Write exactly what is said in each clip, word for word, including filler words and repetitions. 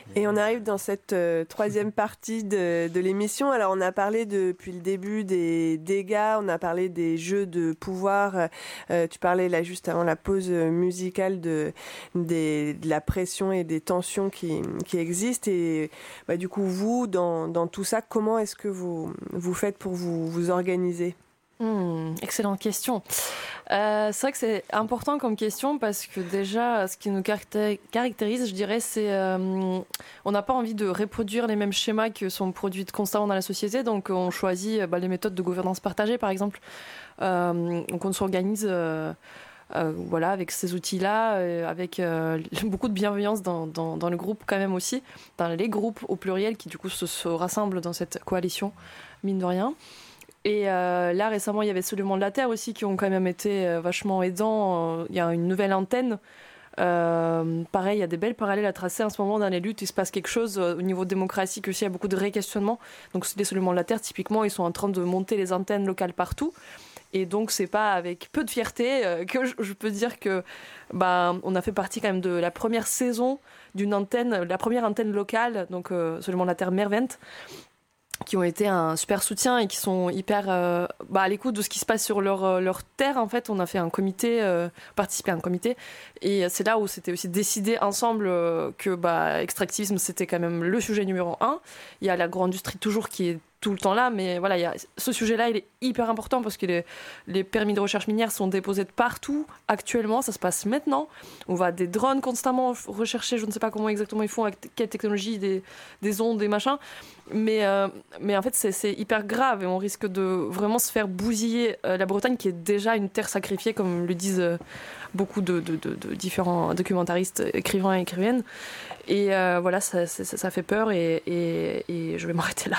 Et on arrive dans cette euh, troisième partie de, de l'émission. Alors, on a parlé depuis le début des dégâts, on a parlé des jeux de pouvoir. Euh, tu parlais là juste avant la pause musicale de, des, de la pression et des tensions qui, qui existent. Et bah, du coup, vous, dans, dans tout ça, comment est-ce que vous, vous faites pour vous, vous organiser ? Mmh, excellente question. Euh, c'est vrai que c'est important comme question parce que déjà, ce qui nous caractérise, je dirais, c'est euh, on n'a pas envie de reproduire les mêmes schémas qui sont produits constamment dans la société, donc on choisit bah, les méthodes de gouvernance partagée, par exemple. Euh, donc on s'organise euh, euh, voilà, avec ces outils-là, euh, avec euh, beaucoup de bienveillance dans, dans, dans le groupe quand même aussi, dans les groupes au pluriel qui du coup se, se rassemblent dans cette coalition, mine de rien. Et euh, là, récemment, il y avait ceux du Monde de la Terre aussi qui ont quand même été euh, vachement aidants. Il y a une nouvelle antenne. Euh, pareil, il y a des belles parallèles à tracer en ce moment dans les luttes. Il se passe quelque chose euh, au niveau démocratique aussi. Il y a beaucoup de réquestionnements. Donc, les ceux du Monde de la Terre, typiquement, ils sont en train de monter les antennes locales partout. Et donc, c'est pas avec peu de fierté euh, que je, je peux dire que bah, on a fait partie quand même de la première saison d'une antenne, la première antenne locale, donc euh, ceux du Monde de la Terre Mervent, qui ont été un super soutien et qui sont hyper euh, bah, à l'écoute de ce qui se passe sur leur, leur terre. En fait, on a fait un comité, euh, participé à un comité, et c'est là où c'était aussi décidé ensemble euh, que bah, extractivisme, c'était quand même le sujet numéro un. Il y a l'agro-industrie toujours qui est tout le temps là, mais voilà, il y a, ce sujet-là, il est hyper important parce que les, les permis de recherche minière sont déposés de partout actuellement, ça se passe maintenant. On voit des drones constamment rechercher, je ne sais pas comment exactement ils font, avec quelle technologie, des, des ondes, des machins, mais, euh, mais en fait, c'est, c'est hyper grave et on risque de vraiment se faire bousiller euh, la Bretagne, qui est déjà une terre sacrifiée, comme le disent euh, beaucoup de, de, de, de différents documentaristes, écrivains et écrivaines. Et euh, voilà, ça, ça, ça fait peur et, et, et je vais m'arrêter là.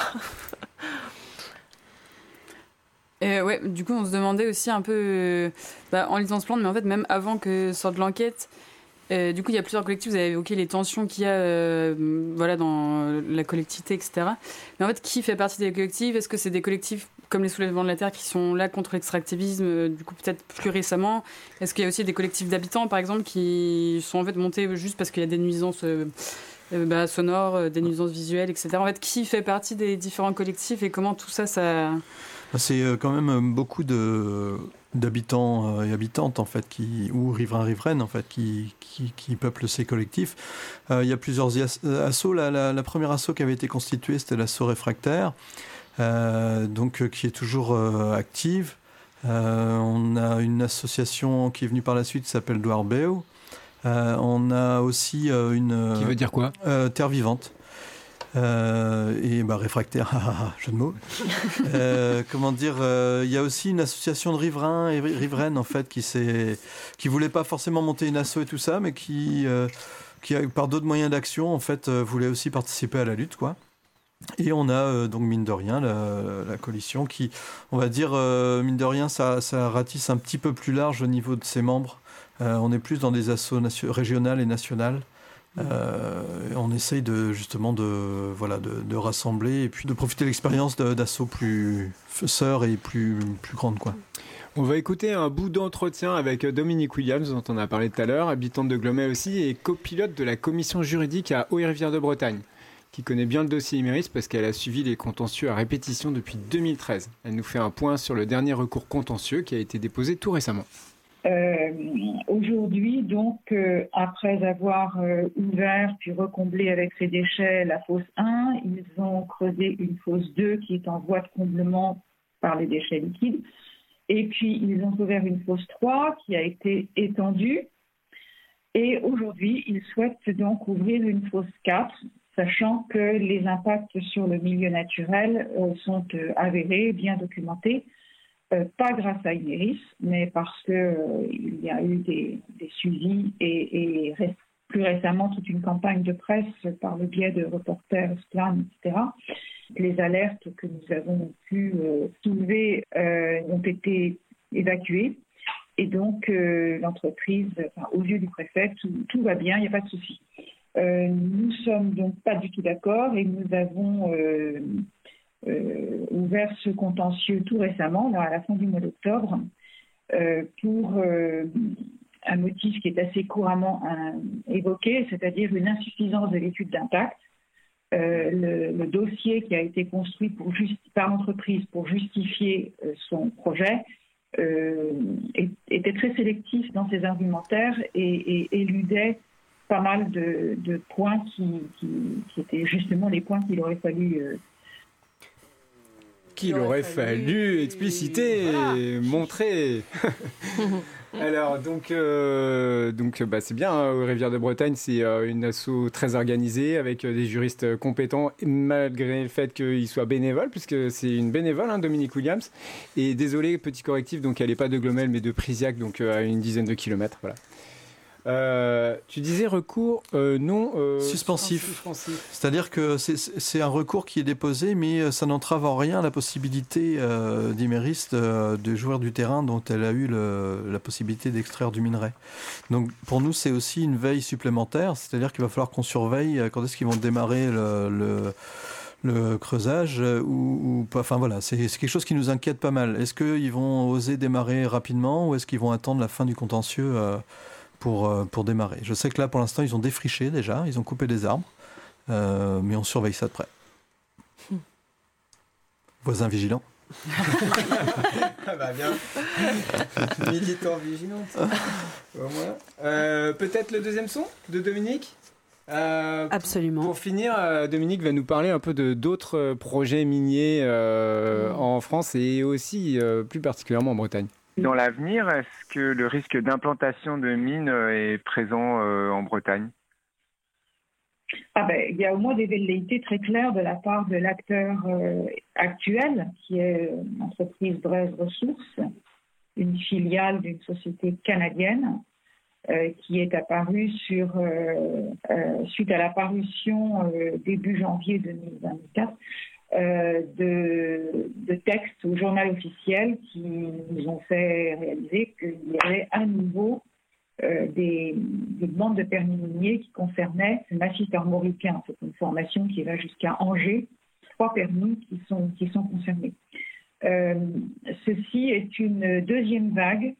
Et ouais, du coup, on se demandait aussi un peu, euh, bah, en lisant ce plan, mais en fait, même avant que sorte l'enquête, euh, du coup, il y a plusieurs collectifs. Vous avez évoqué les tensions qu'il y a, euh, voilà, dans la collectivité, et cetera. Mais en fait, qui fait partie des collectifs ? Est-ce que c'est des collectifs comme les Soulèvements de la Terre qui sont là contre l'extractivisme, euh, du coup, peut-être plus récemment ? Est-ce qu'il y a aussi des collectifs d'habitants, par exemple, qui sont en fait montés juste parce qu'il y a des nuisances euh, euh, bah, sonores, euh, des nuisances visuelles, et cetera. En fait, qui fait partie des différents collectifs et comment tout ça, ça... C'est quand même beaucoup de, d'habitants et habitantes en fait, qui, ou riverains riveraines en fait, qui, qui, qui peuplent ces collectifs. Euh, il y a plusieurs assos. La, la, la première asso qui avait été constituée, c'était l'asso réfractaire, euh, donc qui est toujours euh, active. Euh, on a une association qui est venue par la suite qui s'appelle Douarbéo. Euh, on a aussi euh, une... Qui veut dire quoi ? euh, Terre vivante. Euh, et bah, réfractaire, jeu de mots. euh, comment dire, il euh, y a aussi une association de riverains et riveraines en fait qui s'est, qui voulait pas forcément monter une asso et tout ça, mais qui, euh, qui par d'autres moyens d'action en fait euh, voulait aussi participer à la lutte, quoi. Et on a euh, donc mine de rien la, la coalition qui, on va dire euh, mine de rien, ça, ça ratisse un petit peu plus large au niveau de ses membres. Euh, on est plus dans des assos nation- régionales et nationales. Euh, on essaye de justement de voilà de, de rassembler et puis de profiter de l'expérience de, d'assauts plus sœurs et plus plus grandes, quoi. On va écouter un bout d'entretien avec Dominique Williams, dont on a parlé tout à l'heure, habitante de Glomey aussi et copilote de la commission juridique à Haut-et-Rivière de Bretagne, qui connaît bien le dossier Imerys parce qu'elle a suivi les contentieux à répétition depuis deux mille treize. Elle nous fait un point sur le dernier recours contentieux qui a été déposé tout récemment. Euh, aujourd'hui, donc, euh, après avoir euh, ouvert puis recomblé avec ces déchets la fosse un, ils ont creusé une fosse deux qui est en voie de comblement par les déchets liquides. Et puis, ils ont ouvert une fosse trois qui a été étendue. Et aujourd'hui, ils souhaitent donc ouvrir une fosse quatre, sachant que les impacts sur le milieu naturel euh, sont euh, avérés, bien documentés. Euh, pas grâce à Imerys, mais parce qu'il euh, y a eu des, des suivis et, et ré- plus récemment toute une campagne de presse par le biais de Reporters Plan, et cetera. Les alertes que nous avons pu euh, soulever euh, ont été évacuées et donc euh, l'entreprise, enfin, aux yeux du préfet, tout, tout va bien, il n'y a pas de souci. Euh, nous sommes donc pas du tout d'accord et nous avons euh, Euh, ouvert ce contentieux tout récemment, là, à la fin du mois d'octobre, euh, pour euh, un motif qui est assez couramment euh, évoqué, c'est-à-dire une insuffisance de l'étude d'impact. Euh, le, le dossier qui a été construit pour juste, par l'entreprise pour justifier euh, son projet euh, était très sélectif dans ses argumentaires et, et éludait pas mal de, de points qui, qui, qui étaient justement les points qu'il aurait fallu... Euh, qu'il aurait fallu, fallu expliciter, voilà. Montrer. Alors, donc, euh, donc bah, c'est bien, hein, Rivière de Bretagne, c'est euh, une asso très organisée, avec euh, des juristes compétents, malgré le fait qu'ils soient bénévoles, puisque c'est une bénévole, hein, Dominique Williams. Et désolé, petit correctif, donc elle n'est pas de Glomel, mais de Prisiac, donc euh, à une dizaine de kilomètres, voilà. Euh, tu disais recours euh, non euh, suspensif. suspensif. C'est-à-dire que c'est, c'est un recours qui est déposé, mais ça n'entrave en rien la possibilité euh, d'Imeris de, de jouir du terrain dont elle a eu le, la possibilité d'extraire du minerai. Donc pour nous, c'est aussi une veille supplémentaire, c'est-à-dire qu'il va falloir qu'on surveille quand est-ce qu'ils vont démarrer le, le le creusage ou, ou pas. Enfin voilà, c'est, c'est quelque chose qui nous inquiète pas mal. Est-ce qu'ils vont oser démarrer rapidement ou est-ce qu'ils vont attendre la fin du contentieux euh, Pour, pour démarrer. Je sais que là, pour l'instant, ils ont défriché déjà, ils ont coupé des arbres, euh, mais on surveille ça de près. Hmm. Voisin vigilant. Ah bah bien. Militant vigilant. Au moins. Euh, peut-être le deuxième son de Dominique euh, Absolument. Pour finir, euh, Dominique va nous parler un peu de d'autres projets miniers euh, hmm. en France et aussi euh, plus particulièrement en Bretagne. Dans l'avenir, est-ce que le risque d'implantation de mines est présent euh, en Bretagne ? Ah ben, il y a au moins des velléités très claires de la part de l'acteur euh, actuel, qui est l'entreprise Braise Ressources, une filiale d'une société canadienne, euh, qui est apparue sur, euh, euh, suite à la parution euh, début janvier deux mille vingt-quatre, Euh, de, de textes au journal officiel qui nous ont fait réaliser qu'il y avait à nouveau euh, des, des demandes de permis miniers qui concernaient le massif armoricain. C'est une formation qui va jusqu'à Angers, trois permis qui sont, qui sont concernés. Euh, ceci est une deuxième vague,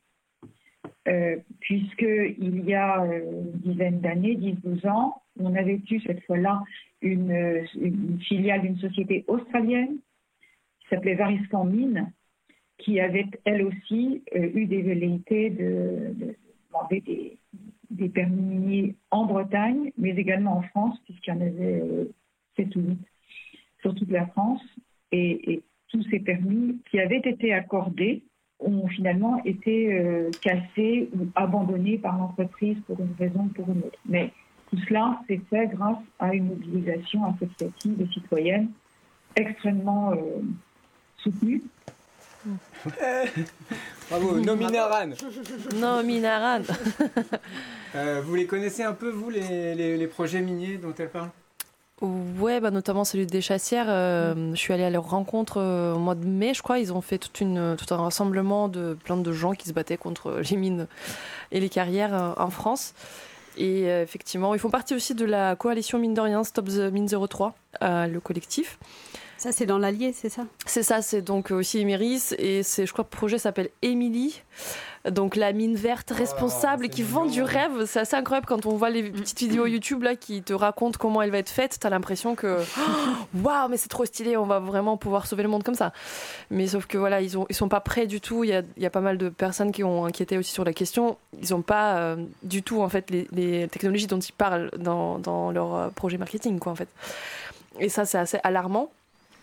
euh, puisqu'il y a une dizaine d'années, dix douze ans, on avait eu cette fois-là Une, une filiale d'une société australienne qui s'appelait Variscan Mines, qui avait elle aussi euh, eu des velléités de, de demander des, des permis miniers en Bretagne, mais également en France, puisqu'il y en avait euh, sept ou huit sur toute la France. Et, et tous ces permis qui avaient été accordés ont finalement été euh, cassés ou abandonnés par l'entreprise pour une raison ou pour une autre. Mais tout cela s'est fait grâce à une mobilisation associative et citoyenne extrêmement euh, soutenue. Euh, bravo, Nominaran. Nominaran. euh, vous les connaissez un peu, vous, les, les, les projets miniers dont elle parle ? Ouais, bah notamment celui des Chassières. Euh, mmh. Je suis allée à leur rencontre euh, au mois de mai, je crois. Ils ont fait toute une, tout un rassemblement de plein de gens qui se battaient contre les mines et les carrières euh, en France. Et euh, effectivement, ils font partie aussi de la coalition Mine de Rien, Stop the Mine zéro trois, euh, le collectif. Ça, c'est dans l'Allier, c'est ça ? C'est ça, c'est donc aussi Imeris. Et c'est, je crois que le projet s'appelle Émilie. Donc la mine verte responsable oh, qui vend du rêve. C'est assez incroyable quand on voit les petites vidéos YouTube là, qui te racontent comment elle va être faite. T'as l'impression que waouh, mais c'est trop stylé, on va vraiment pouvoir sauver le monde comme ça. Mais sauf que voilà, ils, ont, ils sont pas prêts du tout. Il y a, il y a pas mal de personnes qui ont inquiété aussi sur la question. Ils ont pas euh, du tout en fait les, les technologies dont ils parlent dans, dans leur projet marketing, quoi, en fait. Et ça, c'est assez alarmant.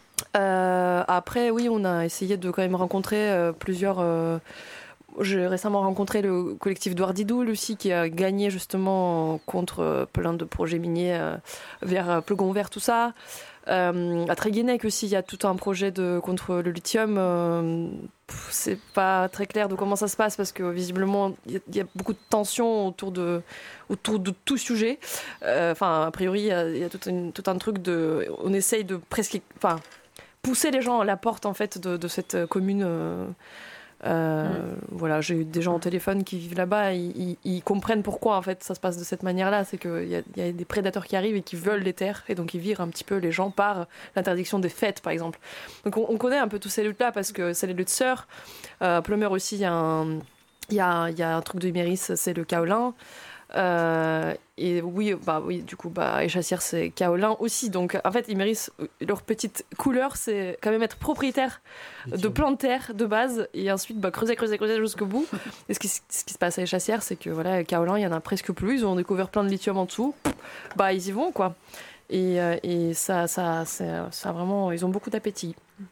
Euh, après, oui, on a essayé de quand même rencontrer euh, plusieurs. Euh, j'ai récemment rencontré le collectif Douardidoul aussi, qui a gagné justement contre euh, plein de projets miniers euh, vers euh, Plegon Vert, tout ça. Euh, à Tréguenec aussi, il y a tout un projet de, contre le lithium. Euh, pff, c'est pas très clair de comment ça se passe parce que visiblement, il y, y a beaucoup de tensions autour de, autour de tout sujet. Enfin, euh, a priori, il y a, y a tout, une, tout un truc de. On essaye de presque. Enfin, pousser les gens à la porte en fait de, de cette commune. Euh, euh, mmh. Voilà, j'ai eu des gens au téléphone qui vivent là-bas, ils, ils, ils comprennent pourquoi en fait ça se passe de cette manière-là. C'est qu'il y a, y a des prédateurs qui arrivent et qui veulent les terres et donc ils virent un petit peu les gens par l'interdiction des fêtes, par exemple. Donc on, on connaît un peu tous ces luttes-là parce que c'est les luttes sœurs. Euh, à Plumeur aussi, il y a un il y a, y a un truc de Iméris, c'est le kaolin. Euh, et oui, bah oui, du coup, bah, Échassières, c'est kaolin aussi. Donc, en fait, Iméris, leur petite couleur, c'est quand même être propriétaire de plans de terre de base et ensuite bah, creuser, creuser, creuser jusqu'au bout. Et ce qui, ce qui se passe à Échassières, c'est que voilà, kaolin, il y en a presque plus. Ils ont découvert plein de lithium en dessous. Bah, ils y vont, quoi. Et, euh, et ça, ça, c'est, ça, vraiment, ils ont beaucoup d'appétit.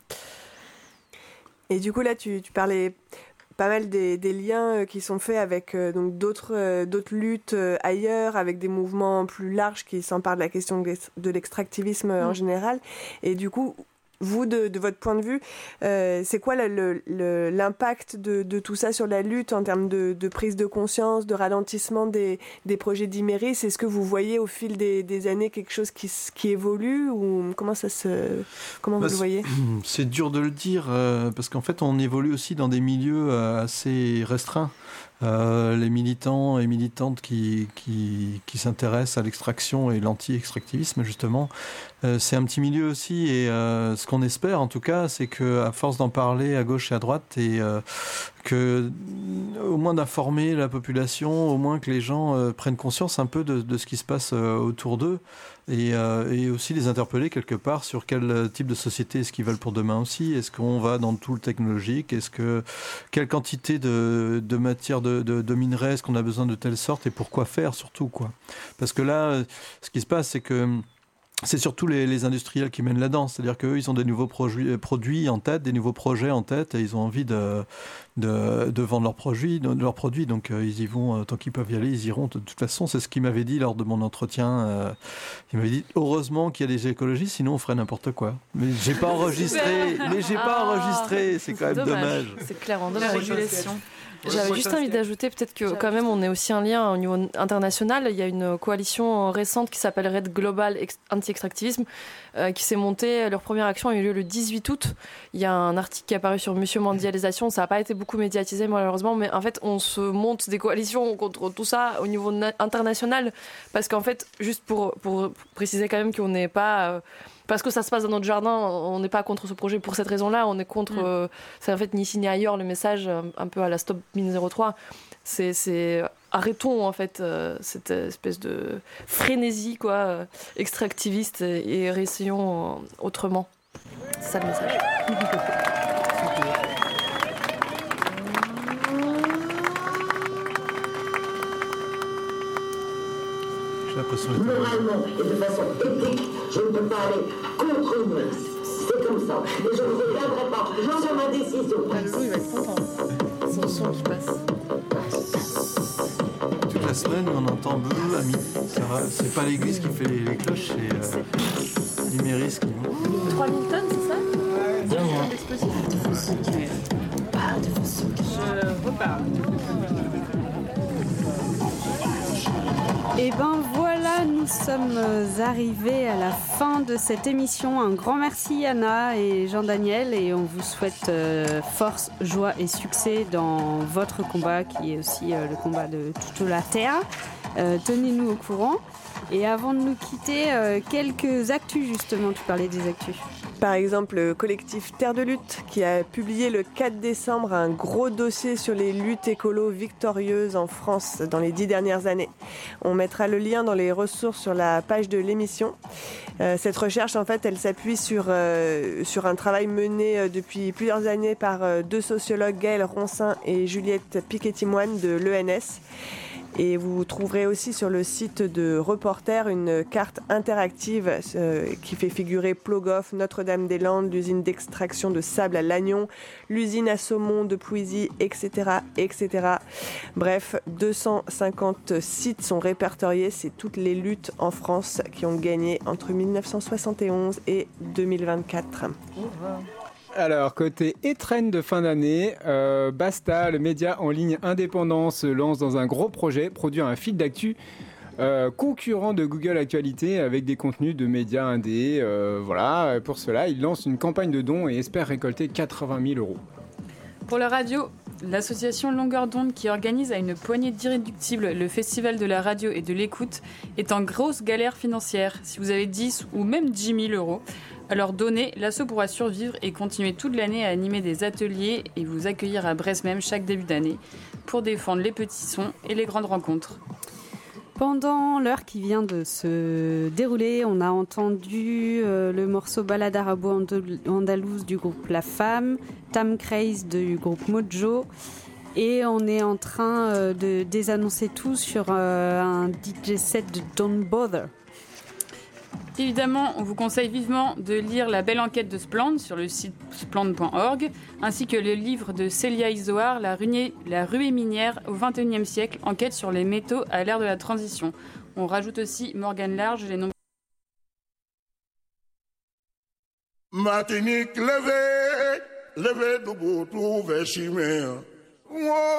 Et du coup, là, tu, tu parlais pas mal des, des liens qui sont faits avec euh, donc d'autres, euh, d'autres luttes euh, ailleurs, avec des mouvements plus larges qui s'emparent de la question de l'extractivisme euh, mmh. en général. Et du coup, vous, de, de votre point de vue, euh, c'est quoi le, le, l'impact de, de tout ça sur la lutte en termes de, de prise de conscience, de ralentissement des, des projets d'Iméris? Est-ce que vous voyez au fil des, des années quelque chose qui, qui évolue ou comment, ça se, comment bah, vous le voyez? C'est dur de le dire euh, parce qu'en fait on évolue aussi dans des milieux euh, assez restreints. Euh, les militants et militantes qui, qui, qui s'intéressent à l'extraction et l'anti-extractivisme justement, euh, c'est un petit milieu aussi et euh, ce qu'on espère en tout cas c'est qu'à force d'en parler à gauche et à droite et euh, que au moins d'informer la population, au moins que les gens euh, prennent conscience un peu de, de ce qui se passe euh, autour d'eux et, euh, et aussi les interpeller quelque part sur quel type de société est-ce qu'ils veulent pour demain aussi. Est-ce qu'on va dans tout le technologique? Est-ce que quelle quantité de, de matière de, de, de minerais est-ce qu'on a besoin de telle sorte et pourquoi faire surtout quoi? Parce que là, ce qui se passe, c'est que c'est surtout les, les industriels qui mènent la danse. C'est-à-dire qu'eux, ils ont des nouveaux produits, produits en tête, des nouveaux projets en tête, et ils ont envie de, de, de vendre leurs produits. De, leurs produits donc euh, ils y vont, euh, tant qu'ils peuvent y aller, ils iront. De toute façon, c'est ce qu'il m'avait dit lors de mon entretien. Euh, il m'avait dit, heureusement qu'il y a des écologistes, sinon on ferait n'importe quoi. Mais j'ai pas enregistré, mais j'ai pas ah, enregistré, c'est quand même dommage. dommage. C'est clairement dommage. La régulation. J'avais juste envie d'ajouter peut-être que quand même on est aussi un lien au niveau international. Il y a une coalition récente qui s'appelle Red Global Anti-Extractivisme euh, qui s'est montée. Leur première action a eu lieu le dix-huit août. Il y a un article qui est apparu sur Monsieur Mondialisation. Ça n'a pas été beaucoup médiatisé malheureusement, mais en fait on se monte des coalitions contre tout ça au niveau na- international parce qu'en fait, juste pour, pour préciser quand même qu'on n'est pas... Euh, parce que ça se passe dans notre jardin, on n'est pas contre ce projet pour cette raison-là, on est contre, mmh. euh, c'est en fait ni ici ni ailleurs le message un, un peu à la Stop Mine zéro trois, c'est, c'est arrêtons en fait euh, cette espèce de frénésie quoi, euh, extractiviste et, et réessayons euh, autrement, c'est ça le message. Moralement et de façon éthique, je ne peux pas aller contre une menace. C'est comme ça. Et je ne reviendrai pas sur ma décision. Ah, le loup, il va être content. C'est le son qui passe. Toute la semaine, on entend bleu à midi. C'est pas l'église qui fait les, les cloches, c'est euh, l'Iméris qui... trois mille tonnes, c'est ça? Ouais, bien moins. Je repars. Et ben voilà, nous sommes arrivés à la fin de cette émission. Un grand merci Anna et Jean-Daniel et on vous souhaite euh, force, joie et succès dans votre combat qui est aussi euh, le combat de toute la Terre. Euh, tenez-nous au courant. Et avant de nous quitter, euh, quelques actus justement, tu parlais des actus. Par exemple, le collectif Terre de Lutte qui a publié le quatre décembre un gros dossier sur les luttes écolo victorieuses en France dans les dix dernières années. On mettra le lien dans les ressources sur la page de l'émission. Euh, cette recherche, en fait, elle s'appuie sur, euh, sur un travail mené euh, depuis plusieurs années par euh, deux sociologues, Gaël Roncin et Juliette Piquet-Timoine de l'E N S. Et vous trouverez aussi sur le site de Reporter une carte interactive euh, qui fait figurer Plogoff, Notre-Dame-des-Landes, l'usine d'extraction de sable à Lannion, l'usine à saumon de Pouilly, et cetera, et cetera. Bref, deux cent cinquante sites sont répertoriés. C'est toutes les luttes en France qui ont gagné entre dix-neuf cent soixante et onze et deux mille vingt-quatre. Oh, wow. Alors, côté e-trend de fin d'année, euh, Basta, le média en ligne indépendant, se lance dans un gros projet, produire un fil d'actu euh, concurrent de Google Actualité avec des contenus de médias indés. Euh, voilà, pour cela, il lance une campagne de dons et espère récolter quatre-vingt mille euros. Pour la radio, l'association Longueur d'onde qui organise à une poignée d'irréductibles le festival de la radio et de l'écoute est en grosse galère financière. Si vous avez dix ou même dix mille euros, alors donnez, l'asso pourra survivre et continuer toute l'année à animer des ateliers et vous accueillir à Brest même chaque début d'année. pour défendre les petits sons et les grandes rencontres. Pendant l'heure qui vient de se dérouler, on a entendu euh, le morceau Balade arabo-andalouse du groupe La Femme, Tam Craze du groupe Mojo, et on est en train euh, de désannoncer tout sur euh, un D J set de Don't Bother. Évidemment, on vous conseille vivement de lire la belle enquête de Splend sur le site splend point org, ainsi que le livre de Célia Izoard, La ruée, la ruée minière au vingt et unième siècle, enquête sur les métaux à l'ère de la transition. On rajoute aussi Morgane Large et les nombreux... Martinique, levez, levez debout, trouvez chimère.